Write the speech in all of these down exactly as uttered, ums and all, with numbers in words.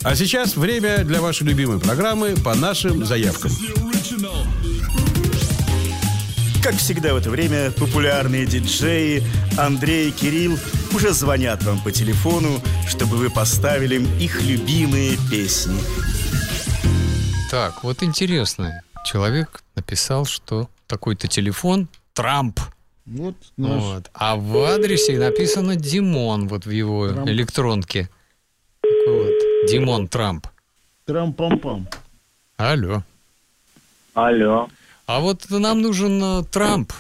А сейчас время для вашей любимой программы «По нашим заявкам». Как всегда в это время популярные диджеи Андрей и Кирилл уже звонят вам по телефону, чтобы вы поставили им их любимые песни. Так, вот интересно. Человек написал, что такой-то телефон Трамп. Вот, наш. Вот. А в адресе написано Димон, вот в его Трамп. электронке. Такой вот. Димон Трамп. Трам-пам-пам. Алло. Алло, А вот нам нужен э, Трамп.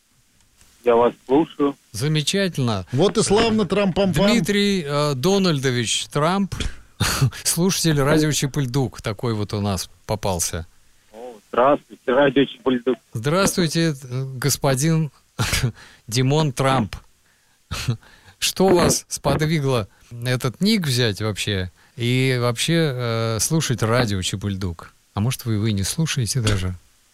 я вас слушаю. Замечательно. Вот и славно трам-пам-пам. Дмитрий э, Дональдович Трамп, слушатель радио Чип-Льдук, такой вот у нас попался. О, здравствуйте, радио Чип-Льдук. Здравствуйте, э, господин Димон Трамп. Что вас сподвигло этот ник взять вообще и вообще э, слушать радио Чип-Льдук? А может, вы, вы не слушаете даже?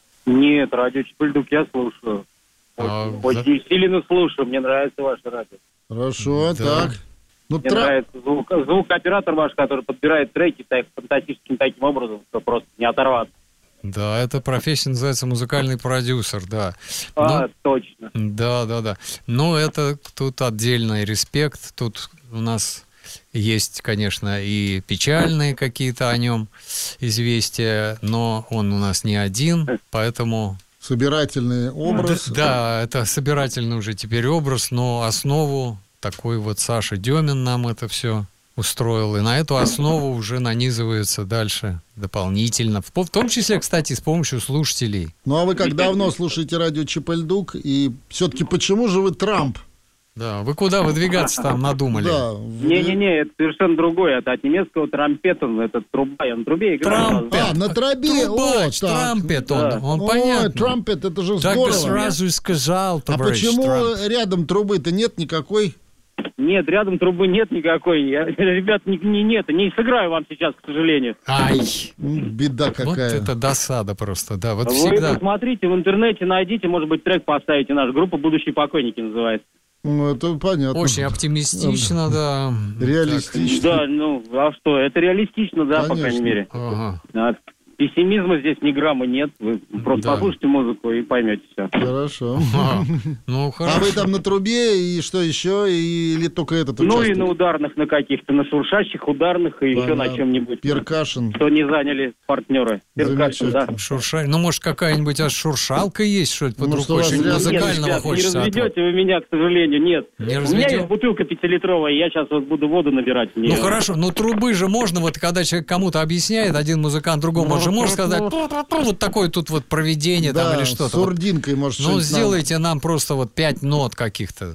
Нет, радио Чип-Льдук я слушаю. А, Очень, очень сильно слушаю, мне нравится ваше радио. Хорошо, Да. так. Ну, Мне тра- нравится звук, звукооператор ваш, который подбирает треки так фантастическим таким образом, что просто не оторваться. Да, эта профессия называется музыкальный продюсер, да. А, Ну, точно. да, да, да. Но это тут отдельный респект. Тут у нас есть, конечно, и печальные какие-то о нем известия, но он у нас не один, поэтому... собирательный образ. Да, это собирательный уже теперь образ, но основу такой вот Саша Демин нам это все устроил. И на эту основу уже нанизывается дальше дополнительно. В, в том числе, кстати, с помощью слушателей. Ну, а вы как давно слушаете радио Чип-Льдук? И все-таки почему же вы Трамп? Да, вы куда выдвигаться там надумали? Да. вы- Не-не-не, это совершенно другое. Это от немецкого трампета, это труба. Я на трубе играю. Трампет. А, на трубе. Трубач, О, так. трампет он, Да. он Ой, понятно. трампет, это же Так бы здорово. сразу и сказал, А товарищ почему Трамп. рядом трубы-то нет никакой? Нет, рядом трубы нет никакой. Я, ребят, не, не, нет, не сыграю вам сейчас, к сожалению. Ай, М, Беда вот какая. это досада просто, да, вот Вы всегда. посмотрите в интернете, найдите, может быть, трек поставите наш. Группа «Будущие покойники» называется. Ну, это понятно. Очень оптимистично, да. Реалистично. Да, ну, а что, это реалистично, да, по Конечно. крайней мере. Так, ага. А, пессимизма здесь ни грамма нет. Вы просто Да. послушайте музыку и поймете все. Хорошо. Ага. Ну, хорошо. А вы там на трубе и что еще? Или только этот Ну и участок? на ударных, на каких-то, на шуршащих ударных, и еще на Понятно. чем-нибудь. Перкашин. Что не заняли партнеры. Перкашин, да. Замечательно. Шуршай. Ну, может, какая-нибудь аж шуршалка есть, что-то под Ну, рукой? что вас Что-нибудь зря- музыкального Нет, ребят, хочется. не от вас. разведете вы меня, к сожалению, нет. Не У меня разведем? есть бутылка пятилитровая, я сейчас вот буду воду набирать. в Ну нее. хорошо, ну трубы же можно, вот когда человек кому-то объясняет, один музыкант другому, он же может сказать, вот такое тут вот проведение там Да, или с что-то. Вот. урдинкой, может, Ну что-нибудь нам- сделайте нам просто вот пять нот каких-то.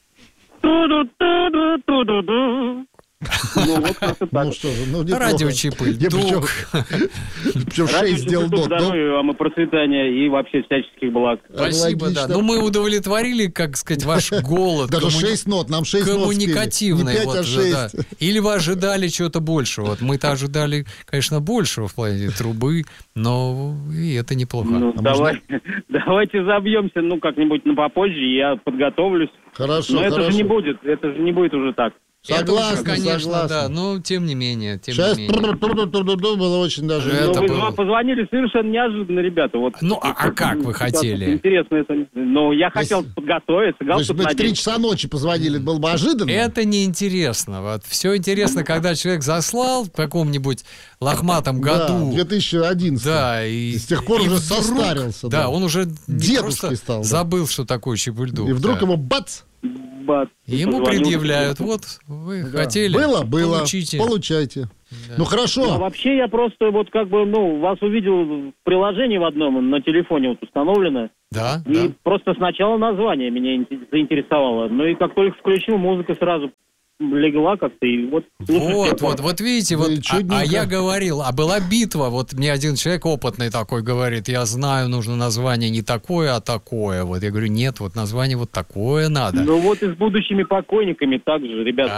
Ту-ду-ту-ду-ту-ду-ду. Ну, вот как-то так. Ну что же, ну неплохо. Радио Чип-Льдук. Причем, причем Радио шесть сделал Чип-Льдук, нот. Ну, здоровья вам и процветания, и вообще всяческих благ. Спасибо, да. логично. Ну мы удовлетворили, как сказать, ваш голод. Даже коммуни- шесть нот, нам шесть нот спели. коммуникативный. Не пять, вот, а да, шесть. да. Или вы ожидали чего-то большего? Вот мы-то ожидали, конечно, большего в плане трубы, но и это неплохо. Ну, А давай, давайте забьемся, ну, как-нибудь на попозже, я подготовлюсь. Хорошо, Но это хорошо. же не будет, это же не будет уже так. Это уже, Согласен, конечно, согласен. да, но тем не менее, тем Сейчас не менее. было очень даже... Это Но вы было. позвонили совершенно неожиданно, ребята. Вот, Ну, а- а как вы хотели? Интересно это. Но я хотел подготовиться, То есть галстук мы в три надеть. часа ночи позвонили, это было бы ожиданно. Это неинтересно. Вот. Все интересно, когда человек заслал в каком-нибудь лохматом Да, году. две тысячи одиннадцатый. Да, и, С тех пор и уже вдруг- состарился, Да, да. он уже не Дедушкой просто стал, да. забыл, что такое Чип-Льдук. И вдруг да. ему бац! Бац, И ему позвонил. предъявляют. Вот вы Да. хотели. Было, было. Получите. Получайте. Ну Ну, хорошо. вообще я просто вот как бы, ну, вас увидел в приложении в одном, на телефоне вот установлено. Да, И да. просто сначала название меня ин- заинтересовало. Ну и как только включил, музыка сразу легла как-то, и вот... Вот, вот, вот видите, Да вот, и а, чудненько. а я говорил, а была битва, вот мне один человек опытный такой говорит, я знаю, нужно название не такое, а такое. Вот я говорю, нет, вот название вот такое надо. Ну вот и с будущими покойниками также, ребята.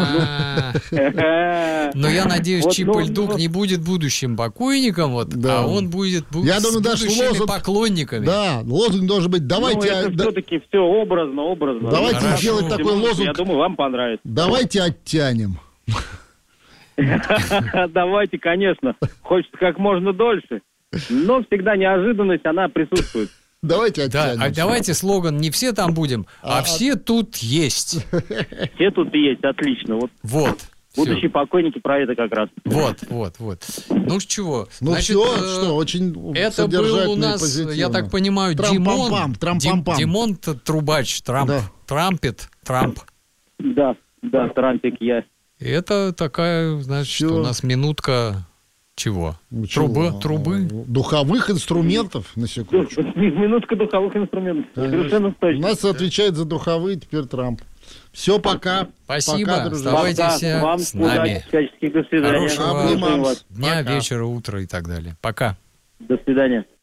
А, Но я надеюсь, Вот, Чип-Льдук ну, не будет будущим покойником, вот, Да. а он будет бу- Я с думаю, даже будущими лозунг- поклонниками. Да, лозунг должен быть, Ну, давайте, это а, да- все-таки все образно, образно. Давайте сделать Слушайте такой музыку, лозунг. Я думаю, вам понравится. давайте оттянем. Давайте, конечно. Хочется как можно дольше. Но всегда неожиданность, она присутствует. Давайте Да, оттянем. а давайте слоган «Не все там будем, а, А- все тут есть». Все тут есть, отлично. Вот Вот. всё. будущие покойники про это как раз. Вот, вот, вот. Ну, с чего? Ну Значит, все, э, что, очень это был содержательно у и нас, позитивно. я так понимаю, Димон. Трам-пам-пам, трам-пам-пам. Дим- Димон Т- Трубач, Трамп, Да. Трампет, Трамп. Да, да, Трампик я. И это такая, значит, Всё. у нас минутка чего? Ну, чего? Трубы, трубы. Духовых инструментов, на секундочку. Минутка духовых инструментов. Совершенно У точно. нас отвечает за духовые теперь Трамп. Все, пока. Спасибо. Пока, друзья. Оставайтесь Да, вам с нами. удачи, всяческих, до свидания. Хорошего Обнимам. Слушаем вас. Дня, Пока. вечера, утра и так далее. Пока. До свидания.